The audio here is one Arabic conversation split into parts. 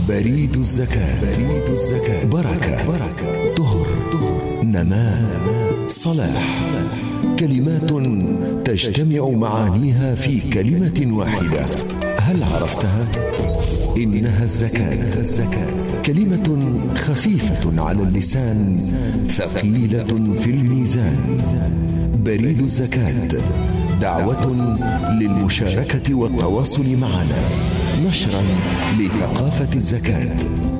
بريد الزكاة. بريد الزكاة. بركة طهر نماء صلاح، كلمات تجتمع معانيها في كلمة واحدة. هل عرفتها؟ إنها الزكاة، كلمة خفيفة على اللسان ثقيلة في الميزان. بريد الزكاة دعوة للمشاركة والتواصل معنا، نشرا لثقافة الزكاة.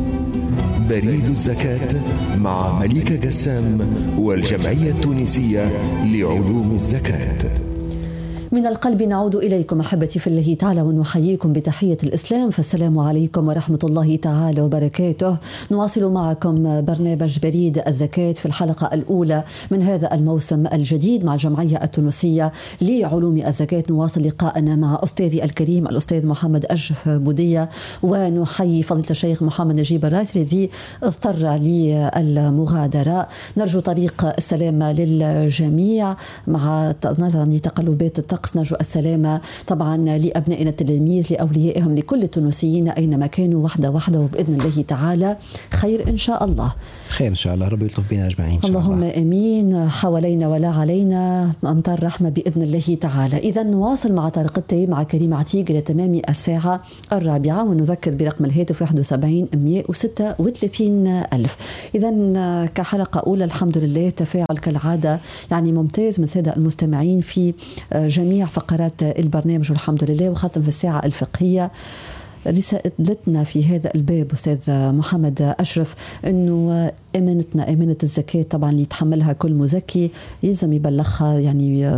بريد الزكاة مع مليكة قسام والجمعية التونسية لعلوم الزكاة. من القلب نعود إليكم أحبتي في الله تعالى ونحييكم بتحية الإسلام، فالسلام عليكم ورحمة الله تعالى وبركاته. نواصل معكم برنامج بريد الزكاة في الحلقة الأولى من هذا الموسم الجديد مع الجمعية التونسية لعلوم الزكاة. نواصل لقاءنا مع أستاذي الكريم الأستاذ محمد أشرف بودية، ونحيي فضيلة الشيخ محمد نجيب الراسي الذي اضطر للمغادرة. نرجو طريق السلامة للجميع مع نظرا لتقلبات الطقس. نرجو السلامة طبعا لأبنائنا التلاميذ، لأوليائهم، لكل التونسيين أينما كانوا، وحدة وبإذن الله تعالى خير إن شاء الله. خير إن شاء الله، ربي يلطف بنا أجمعين. اللهم آمين. حوالينا ولا علينا، أمطار رحمة بإذن الله تعالى. إذا نواصل مع طريقتي مع كريم عتيق إلى تمام الساعة 4، ونذكر برقم الهاتف 71 136 ألف. إذا كحلقة أولى الحمد لله تفاعل كالعادة يعني ممتاز من سادة المستمعين في جميع فقرات البرنامج والحمد لله، وخاصة في الساعة الفقهية. رسالتنا في هذا الباب أستاذ محمد أشرف أنه أمانة الزكاة طبعا اللي يتحملها كل مزكي يلزم يبلغها يعني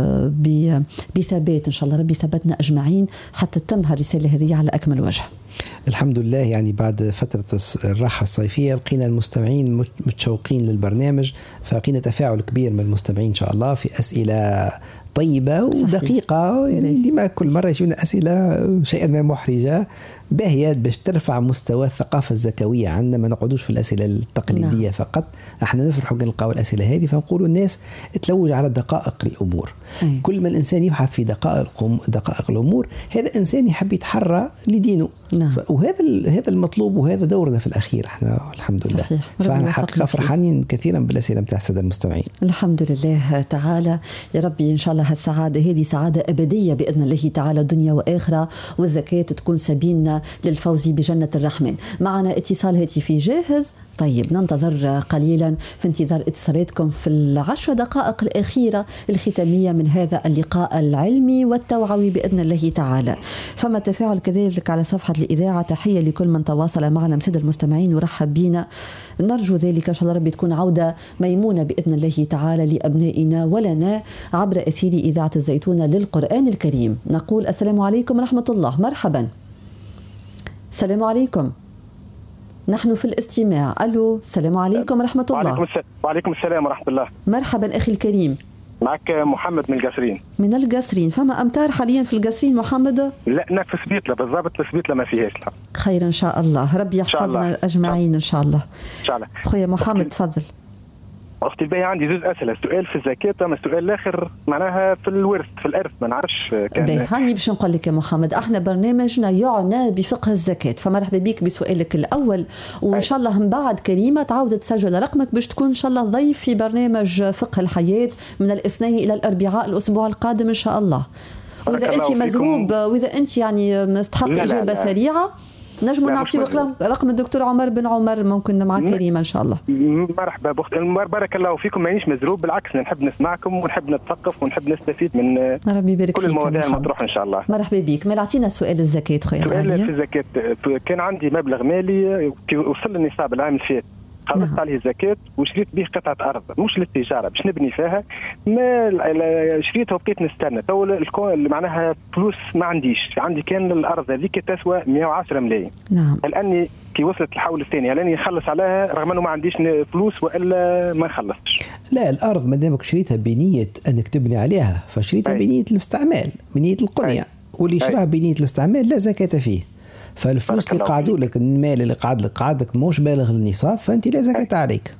بثبات إن شاء الله. ربي ثبتنا أجمعين حتى تتم هالرسالة هذه على أكمل وجه. الحمد لله. يعني بعد فترة الراحة الصيفية لقينا المستمعين متشوقين للبرنامج، فلقينا تفاعل كبير من المستمعين إن شاء الله في أسئلة طيبة ودقيقة. يعني ديما كل مرة يجينا أسئلة شيئا ما محرجة باهية باش ترفع مستوى الثقافة الزكوية عندنا، ما نقعدوش في الأسئلة التقليدية فقط. احنا نفرحوا نلقاو الأسئلة هذه، فنقولوا الناس تلوج على دقائق الأمور. كل ما الإنسان يبحث في دقائق الأمور، هذا إنسان يحب يتحرى لدينه. وهذا المطلوب، وهذا دورنا في الأخير احنا الحمد لله. فأنا حقيقة فرحانين كثيرا بالأسئلة متاع السادة المستمعين. الحمد لله تعالى. يا ربي إن شاء الله السعادة هذه سعادة أبدية بإذن الله تعالى، دنيا وآخرة، والزكاة تكون سبيلنا للفوز بجنة الرحمن. معنا اتصال هاتفي جاهز. طيب ننتظر قليلا في انتظار اتصالاتكم في 10 دقائق الأخيرة الختامية من هذا اللقاء العلمي والتوعوي بإذن الله تعالى. فما تفاعل كذلك على صفحة الإذاعة. تحية لكل من تواصل معنا مسد المستمعين ورحب بينا. نرجو ذلك إن شاء الله ربي تكون عودة ميمونة بإذن الله تعالى لأبنائنا ولنا عبر أثير إذاعة الزيتونة للقرآن الكريم. نقول السلام عليكم ورحمة الله. مرحبا. السلام عليكم، نحن في الاستماع. ألو، السلام عليكم ورحمة الله. وعليكم السلام ورحمة الله. مرحبا أخي الكريم. معك محمد من القصرين. من القصرين. فما أمطار حاليا في القصرين محمد؟ لا هناك في سبيطلة بالضبط، في سبيطلة ما فيهاش. لا خير إن شاء الله، ربي يحفظنا أجمعين إن شاء الله. إن شاء الله. خويا محمد تفضل. أختي الباهي عندي زوج أسئلة، سؤال في الزكاة أما السؤال الآخر معناها في الورث في الإرث، ما نعرفش كان. هاني باش نقول لك يا محمد، احنا برنامجنا يعنى بفقه الزكاة، فمرحبا بك بسؤالك الأول، وإن شاء الله من بعد كريمة تعود تسجل رقمك باش تكون إن شاء الله ضيف في برنامج فقه الحياة من الاثنين إلى الأربعاء الأسبوع القادم إن شاء الله. وإذا أنت مزروب، وإذا أنت يعني مستحق إجابة سريعة، نجم نعطيو رقم الدكتور عمر بن عمر ممكن مع كريمة إن شاء الله. مرحبا بأخت، بارك الله فيكم. مانيش مزروب، بالعكس نحب نسمعكم ونحب نتثقف ونحب نستفيد من كل المواضيع المطروحة إن شاء الله. مرحبا بك. ما عطينا سؤال الزكاة خويا. سؤال في الزكاة، كان عندي مبلغ مالي وصل النصاب العام الفات، خلصت عليه الزكاة وشريت به قطعة أرض مش للتجارة باش نبني فيها، ما شريتها وبقيت نستنى تو معناها فلوس ما عندي كان الأرض هذيك تسوى 110 ملايين. نعم. هل أني كي وصلت الحول الثاني هل أني نخلص عليها رغم أنه ما عنديش فلوس وإلا ما نخلصش؟ لا، الأرض ما دامك شريتها بنية أنك تبني عليها فشريتها بنية الاستعمال، بنية القنية، واللي شراها بنية الاستعمال لا زكاة فيه. فالفلوس اللي قعدوا لك، المال اللي قعد لك موش بالغ النصاب، فأنت لا زكاة عليك.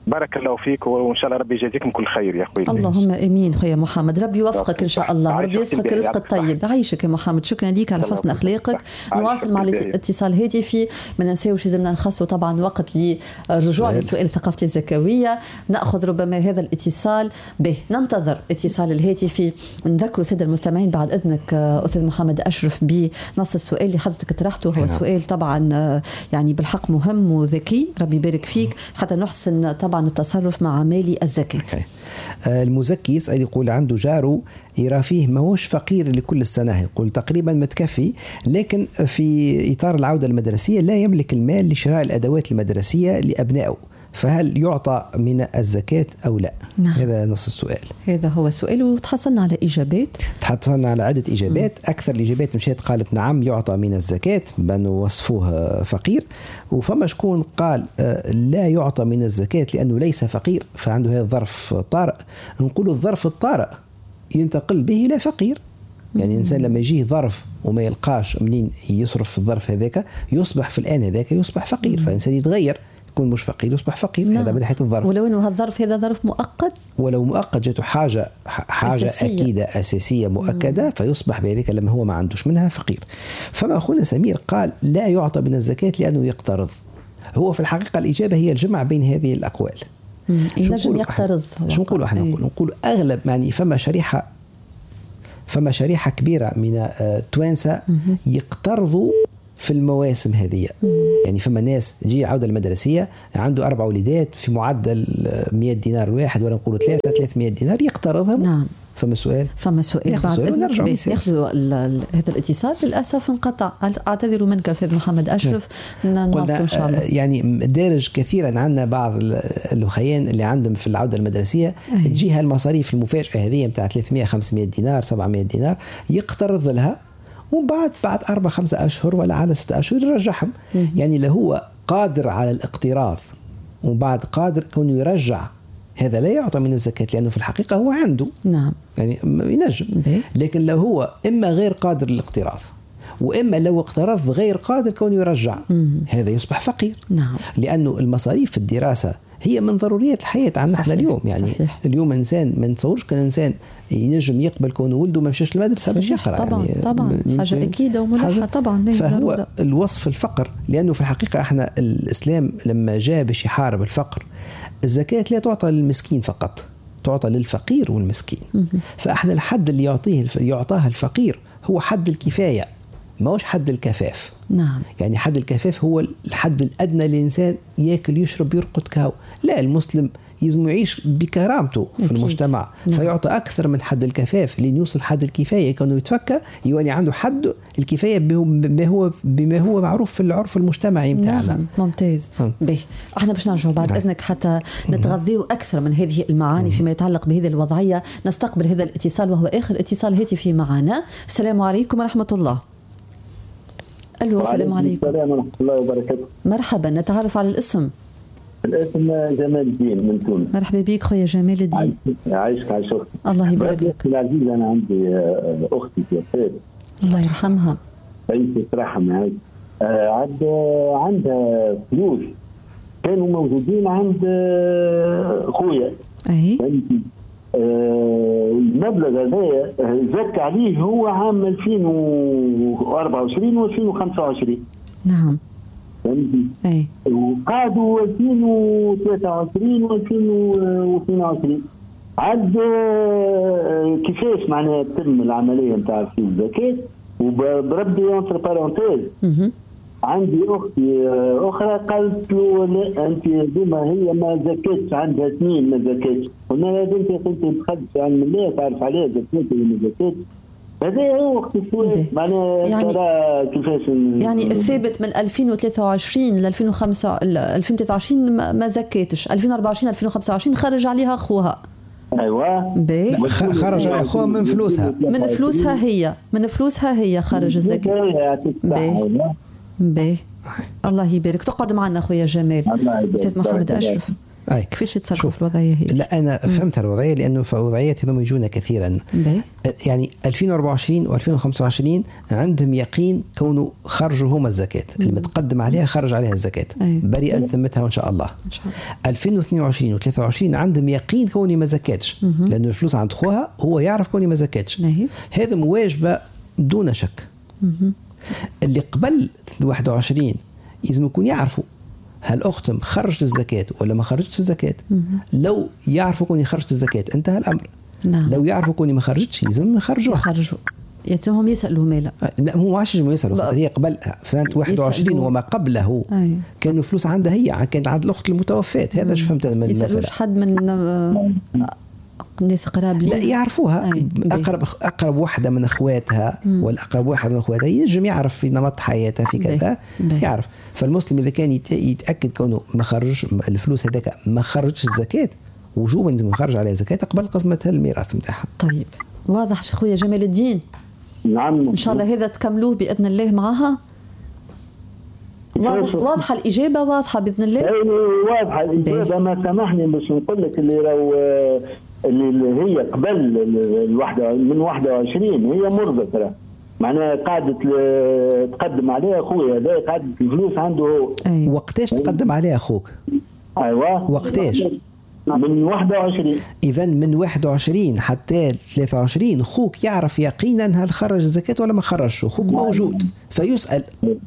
بارك الله فيك، وان شاء الله ربي يجازيكم كل خير يا خويا. اللهم امين خويا محمد، ربي يوفقك ان شاء الله، ربي يسقك رزق الطيب. عايشك يا محمد، شكرا ليك على حسن اخلاقك. نواصل مع الاتصال هاتفي، ما ننساوش لازمنا نخصوا طبعا وقت للرجوع لسؤال ثقافتي الزكويه. ناخذ ربما هذا الاتصال به، ننتظر اتصال الهاتفي. نذكروا ساده المستمعين بعد اذنك استاذ محمد اشرف بنص السؤال اللي حضرتك طرحته، هو سؤال طبعا يعني بالحق مهم وذكي، ربي يبارك فيك، حتى نحسن طبعا التصرف مع مالي الزكاة. المزكي يسأل يقول عنده جاره يرى فيه ماهوش فقير لكل السنة، يقول تقريبا متكفي، لكن في إطار العودة المدرسية لا يملك المال لشراء الأدوات المدرسية لأبنائه، فهل يعطى من الزكاة أو لا؟ نعم. هذا نص السؤال. هذا هو السؤال، وتحصلنا على إجابات، تحصلنا على عدة إجابات. أكثر الإجابات مشيت قالت نعم يعطى من الزكاة، بأنه وصفوه فقير. وفما شكون قال لا يعطى من الزكاة لأنه ليس فقير، فعنده هذا الظرف طارئ. نقول الظرف الطارئ ينتقل به إلى فقير، يعني الإنسان لما يجيه ظرف وما يلقاش منين يصرف في الظرف هذاك يصبح في الآن هذاك يصبح فقير، فالإنسان يتغير، يكون مش فقير يصبح فقير. نعم. هذا من ناحية الظرف، ولو انه هالظرف هذا ظرف مؤقت، ولو مؤقت جاته حاجة أساسية. أكيدة أساسية مؤكدة، فيصبح بذلك لما هو ما عندوش منها فقير. فما أخونا سمير قال لا يعطى من الزكاة لأنه يقترض. هو في الحقيقة الإجابة هي الجمع بين هذه الأقوال. ينجم يقترض. شو نقولوا احنا؟ نقول أغلب يعني فما شريحة كبيرة من التوانسة يقترضوا في المواسم هذه. يعني فما ناس تجي عودة المدرسية عنده 4 وليدات في معدل 100 دينار الواحد، ولا نقولوا 300 دينار يقترضهم. نعم. فما سؤال بعد ياخذوا هذا الاتصال. للاسف انقطع، اعتذر منك استاذ محمد اشرف. نواصل ان شاء الله. يعني دارج كثيرا عندنا بعض الاخوان اللي عندهم في العوده المدرسيه تجيها المصاريف المفاجئه هذه نتاع 300 500 دينار 700 دينار يقترض لها، بعد 4-5 أشهر ولا على 6 أشهر يرجعهم. يعني له هو قادر على الاقتراض وبعد قادر كونه يرجع، هذا لا يعطى من الزكاة لأنه في الحقيقة هو عنده. نعم. يعني ينجم. لكن لو هو إما غير قادر للاقتراض، وإما لو اقترض غير قادر كونه يرجع، هذا يصبح فقير. نعم. لأنه المصاريف في الدراسة هي من ضروريات الحياة عندنا احنا اليوم. يعني صحيح. اليوم إنسان ما نتصورش كان إنسان ينجم يقبل كونه ولده ما مشاش المدرسة باش يقرأ. طبعا يعني طبعا حاجة أكيدة وملحة طبعا. فهو الوصف الفقر، لأنه في الحقيقة احنا الإسلام لما جاء باش يحارب الفقر، الزكاة لا تعطى للمسكين فقط، تعطى للفقير والمسكين. فاحنا الحد اللي يعطاه الفقير هو حد الكفاية، ما هوش حد الكفاف. نعم. يعني حد الكفاف هو الحد الأدنى للإنسان يأكل يشرب يرقد كاو. لا، المسلم يزم يعيش بكرامته في أكيد. المجتمع. نعم. فيعطى أكثر من حد الكفاف لين يوصل حد الكفاية، كانوا يتفكى يعني عنده حد الكفاية بما هو معروف في العرف المجتمعي متاعنا. نعم. ممتاز. به احنا باش نرجعوا بعد إذنك حتى نتغذيوا أكثر من هذه المعاني فيما يتعلق بهذه الوضعية. نستقبل هذا الاتصال وهو آخر اتصال هاتفي معنا. السلام عليكم ورحمة الله. الو. السلام عليكم. السلام ورحمة الله وبركاته. مرحبا، نتعرف على الاسم. الاسم جمال الدين من تونس. مرحبا بك خويا جمال الدين. عايشك أختي. الله يبارك لك. العزيز أنا عندي أختي توفات الله يرحمها. عيشة ترحم. عندها فلوس كانوا موجودين عند خويا. أي. المبلغ هذا زك عليه هو عام 2024 و 2025. نعم. اي. وقعدوا 2023 و 2022. عاد كيفاش معناها تتم العمليه نتاع في الزكاه. وبربي انتر بارونتيز عندي اختي اخرى قالت له لا انت دوما هي ما زكاتش، عندها سنين ما زكاتش. قلنا لها انت كنت تخدش عن الله تعرف عليها زكاتش ولا ما زكاتش. هذا هو وقت السؤال معناها يعني كيفاش يعني ثابت من 2023 ل 2023 ما زكاتش، 2024 2025 خرج عليها اخوها. ايوه خرج على اخوها من فلوسها، من فلوسها هي خرج الزكاه. باهي الله يبارك. تقعد معنا اخويا جمال. استاذ محمد اشرف. كيفاش يتصرفوا في الوضعية هي؟ لا أنا فهمت الوضعية، لأنه في وضعيات هذوم يجونا كثيرا. يعني 2024 و2025 عندهم يقين كونه خرجوا هما الزكاة اللي متقدم عليها، خرج عليها الزكاة بريئة ذمتها وإن شاء الله. 2022 و23 عندهم يقين كوني ما زكاتش، لأنه الفلوس عند خوها هو يعرف كوني ما زكاتش. هذا مواجبة دون شك. اللي قبل 21 لازم يكون يعرفوا هل أختم خرجت الزكاة ولا ما خرجتش الزكاة. لو يعرفوا كوني خرجت الزكاة انتهى الأمر. لو يعرفوا كوني ما خرجتش لازم يخرجوا. يتهم يسألوا مالا. لا هو عاش يسألوا. هي قبل سنة 21 وما قبله كانوا فلوس عندها، هي كانت عند الأخت المتوفاة. هذا شو فهمت من المسألة. يسألوش حد من الناس قراب لا يعرفوها. أقرب واحدة من أخواتها ولا أقرب واحد من أخواتها يجم يعرف في نمط حياتها في كذا يعرف. فالمسلم إذا كان يتأكد كونه ما خرج الفلوس هذاك ما خرجش الزكاة وجوبا لازم يخرج عليها زكاة قبل قسمتها الميراث نتاعها. طيب واضح خويا جمال الدين. نعم إن شاء الله هذا تكملوه بإذن الله معها. واضحة الإجابة، واضحة بإذن الله. واضحة الإجابة. ما سامحني باش نقول لك اللي هي قبل من 21 هي مرضى معناها قاعدة تقدم عليها أخويا هذا، قاعدة الفلوس عنده هو. وقتاش تقدم عليها أخوك؟ أيوة وقتاش؟ من 21. إذا من 21 حتى 23 أخوك يعرف يقينا هل خرج الزكاة ولا ما خرجش. أخوك موجود فيسأل.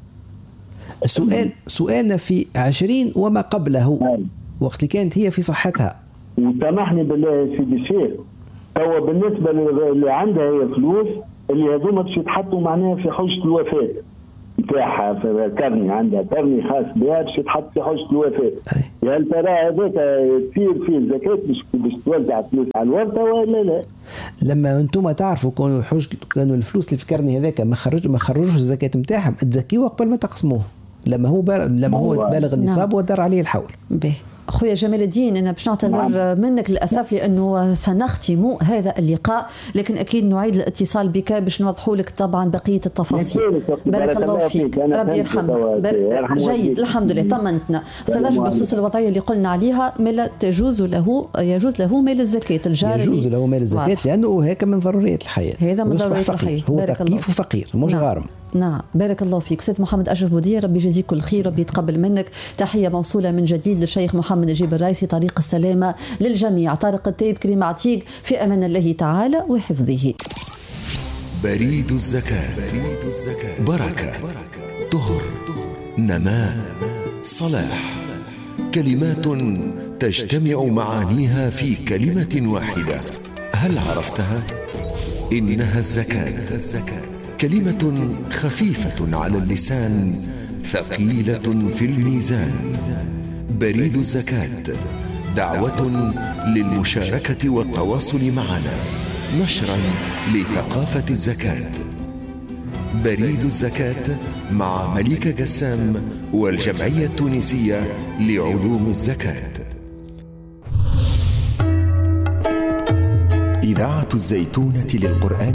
السؤال سؤالنا في 20 وما قبله وقت اللي كانت هي في صحتها. وسامحني بالله سيدي الشيخ، توا بالنسبة اللي عندها هي فلوس اللي هذوما باش يتحطوا معناها في حوشة الوفاة نتاعها، في كرني عندها كرني خاص بها باش يتحط في حوشة الوفاة. هل ترى هذاك تصير فيه الزكاة باش توزع فلوس على الورثة ولا لا؟ لما انتم تعرفوا كانوا الفلوس اللي في كرني هذاك ما خرجوش الزكاة نتاعهم تزكيوه قبل ما تقسموه لما هو بالغ النصاب ودار عليه الحول. أخويا جمال الدين أنا باش نعتذر منك للأسف لأنه سنختم هذا اللقاء، لكن أكيد نعيد الاتصال بك باش نوضحوا لك طبعا بقية التفاصيل. بارك الله فيك ربي يرحمك. جيد الحمد لله طمنتنا. سلاج بخصوص الوضعية اللي قلنا عليها مالا يجوز له مال الزكاة الجاري. يجوز له مال الزكاة لأنه هيك من ضروريات الحياة. هذا من ضروريات الحياة. هو تكليف وفقير مش غارم. نعم بارك الله فيك أستاذ محمد أشرف بودية، ربي يجزيك كل خير، ربي يتقبل منك. تحية موصولة من جديد للشيخ محمد نجيب الرايسي، طريق السلامة للجميع. طارق الطيب كريم عتيق، في أمان الله تعالى وحفظه. بريد الزكاة. بركة، طهر، نماء، صلاح، كلمات تجتمع معانيها في كلمة واحدة. هل عرفتها؟ إنها الزكاة. كلمة خفيفة على اللسان، ثقيلة في الميزان. بريد الزكاة دعوة للمشاركة والتواصل معنا، نشرا لثقافة الزكاة. بريد الزكاة مع مليكة قسام والجمعية التونسية لعلوم الزكاة. إذاعة الزيتونة للقرآن